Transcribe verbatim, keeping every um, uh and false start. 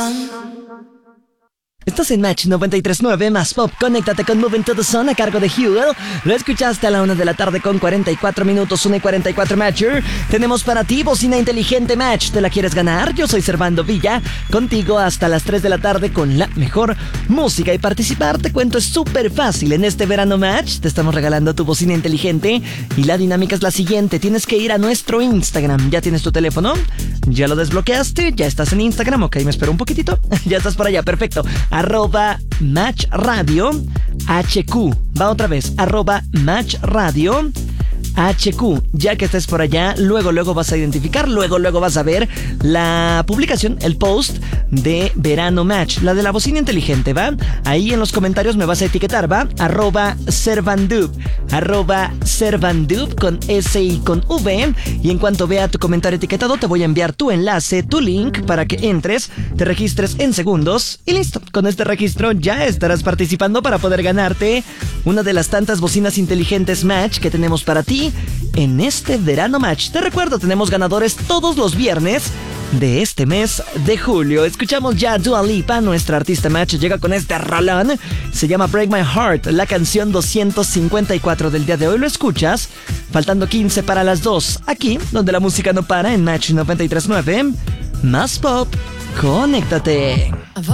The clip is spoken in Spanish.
Estás en Match noventa y tres punto nueve más Pop. Conéctate con Moving to the Sun a cargo de Hugo. Lo escuchaste a la una de la tarde con cuarenta y cuatro minutos, una y cuarenta y cuatro Matcher. Tenemos para ti bocina inteligente Match. ¿Te la quieres ganar? Yo soy Servando Villa, contigo hasta las tres de la tarde con la mejor música. Y participar, te cuento, es súper fácil. En este verano Match te estamos regalando tu bocina inteligente. Y la dinámica es la siguiente. Tienes que ir a nuestro Instagram. ¿Ya tienes tu teléfono? ¿Ya lo desbloqueaste? ¿Ya estás en Instagram? Ok, me espero un poquitito. Ya estás por allá, perfecto. Arroba Match Radio H Q. Va otra vez. Arroba Match Radio H Q. Ya que estés por allá, luego, luego vas a identificar, luego, luego vas a ver la publicación, el post de Verano Match, la de la bocina inteligente, ¿va? Ahí en los comentarios me vas a etiquetar, ¿va? Arroba Servandub, arroba Servandub con S y con V. Y en cuanto vea tu comentario etiquetado, te voy a enviar tu enlace, tu link, para que entres, te registres en segundos y listo. Con este registro ya estarás participando para poder ganarte una de las tantas bocinas inteligentes Match que tenemos para ti en este Verano Match. Te recuerdo, tenemos ganadores todos los viernes de este mes de julio. Escuchamos ya a Dua Lipa, nuestra artista Match llega con este rolón. Se llama Break My Heart, la canción doscientos cincuenta y cuatro del día de hoy. Lo escuchas faltando quince para las dos, aquí donde la música no para en Match noventa y tres punto nueve. Más Pop, conéctate.